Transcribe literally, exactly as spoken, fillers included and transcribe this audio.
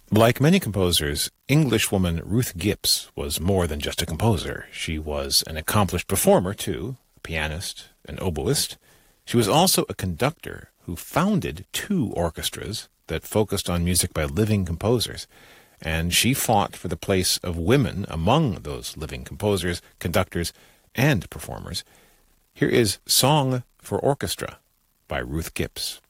Like many composers, Englishwoman Ruth Gibbs was more than just a composer. She was an accomplished performer, too, a pianist, an oboist. She was also a conductor who founded two orchestras that focused on music by living composers. And she fought for the place of women among those living composers, conductors, and performers. Here is Song for Orchestra by Ruth Gibbs.